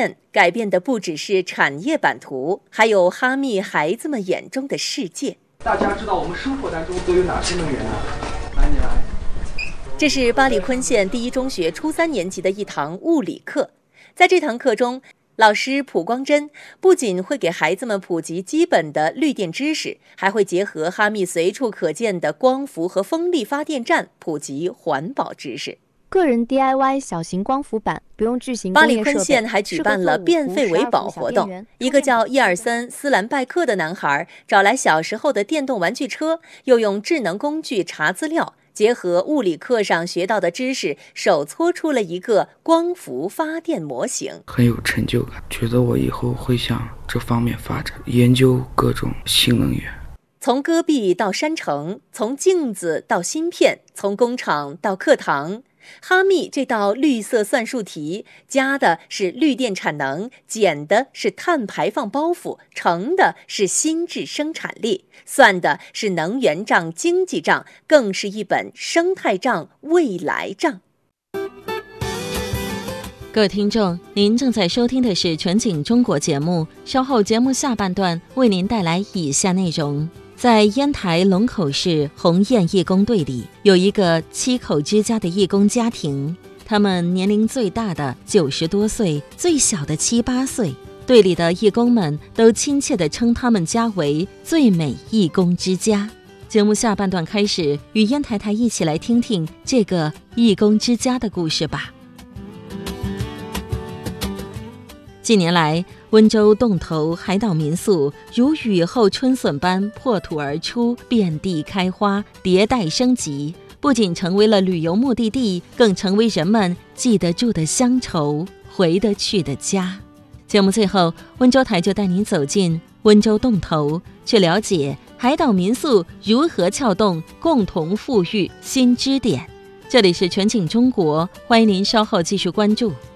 县改变的不只是产业版图，还有哈密孩子们眼中的世界。 大家知道我们生活当中都有哪些能源呢？来，你来。 这是巴里坤县第一中学初3年级的一堂物理课。在这堂课中，老师蒲光珍不仅会给孩子们普及基本的绿电知识，还会结合哈密随处可见的光伏和风力发电站，普及环保知识。 个人 DIY 小型光伏板不用巨型巴里坤县还举办了变废为宝活动。一个叫123斯兰拜克的男孩找来小时候的电动玩具车，又用智能工具查资料，结合物理课上学到的知识，手搓出了一个光伏发电模型， 很有成就感，觉得我以后会向这方面发展，研究各种新能源。 从戈壁到山城，从镜子到芯片，从工厂到课堂，哈密这道绿色算术题，加的是绿电产能，减的是碳排放包袱，乘的是新质生产力，算的是能源账、经济账，更是一本生态账、未来账。 各位听众，您正在收听的是全景中国节目，稍后节目下半段为您带来以下内容。在烟台龙口市鸿雁义工队里，有一个7口之家的义工家庭，他们年龄最大的90多岁，最小的7、8岁。队里的义工们都亲切地称他们家为最美义工之家。节目下半段开始，与烟台台一起来听听这个义工之家的故事吧。近年来，温州洞头海岛民宿如雨后春笋般破土而出，遍地开花，迭代升级，不仅成为了旅游目的地，更成为人们记得住的乡愁，回得去的家。节目最后，温州台就带您走进温州洞头，去了解海岛民宿如何撬动共同富裕新支点。这里是全景中国，欢迎您稍后继续关注。